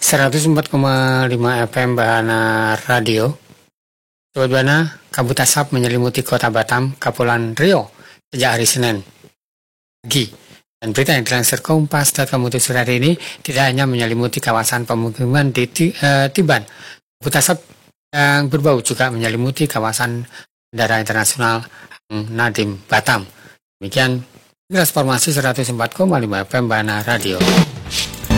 104,5 FM Bahana Radio. Sobat Bahana, kabut asap menyelimuti kota Batam, Kepulauan Riau sejak hari Senin pagi. Dan berita yang dilansir Kompas.com untuk sore hari ini tidak hanya menyelimuti kawasan pemukiman di Tiban. Kabut asap yang berbau juga menyelimuti kawasan Bandara Internasional Nadiem Batam. Demikian transformasi 104,5 FM Bahana Radio.